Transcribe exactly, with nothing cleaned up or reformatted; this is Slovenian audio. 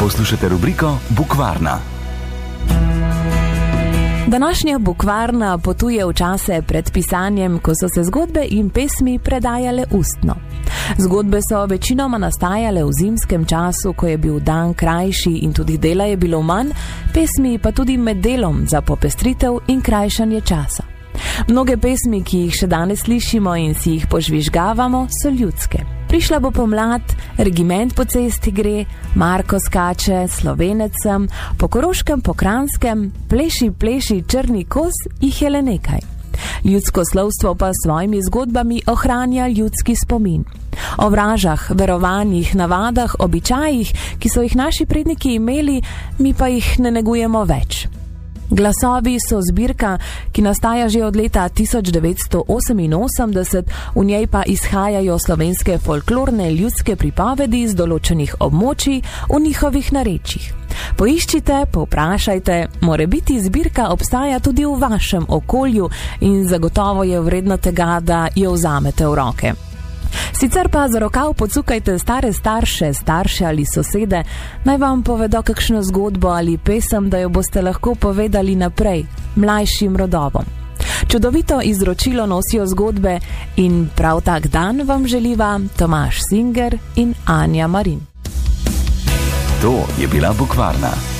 Poslušate rubriko Bukvarna. Današnja Bukvarna potuje v čase pred pisanjem, ko so se zgodbe in pesmi predajale ustno. Zgodbe so večinoma nastajale v zimskem času, ko je bil dan krajši in tudi dela je bilo manj, pesmi pa tudi med delom za popestritev in krajšanje časa. Mnoge pesmi, ki jih še danes slišimo in si jih požvižgavamo, so ljudske. Prišla bo pomlad, regiment po cesti gre, Marko skače, Slovenec sem, po Koroškem, po Kranjskem, pleši, pleši, črni kos, jih je le nekaj. Ljudsko slovstvo pa s svojimi zgodbami ohranja ljudski spomin. O vražah, verovanjih, navadah, običajih, ki so jih naši predniki imeli, mi pa jih ne negujemo več. Glasovi so zbirka, ki nastaja že od leta tisoč devetsto oseminosemdeset, v njej pa izhajajo slovenske folklorne ljudske pripovedi z določenih območij v njihovih narečjih. Poiščite, povprašajte, morebiti zbirka obstaja tudi v vašem okolju in zagotovo je vredno tega, da jo vzamete v roke. Sicer pa za rokav pocukajte stare starše, starše ali sosede, naj vam povedo kakšno zgodbo ali pesem, da jo boste lahko povedali naprej, mlajšim rodovom. Čudovito izročilo nosijo zgodbe in prav tak dan vam želiva Tomaž Singer in Anja Marin. To je bila Bukvarna.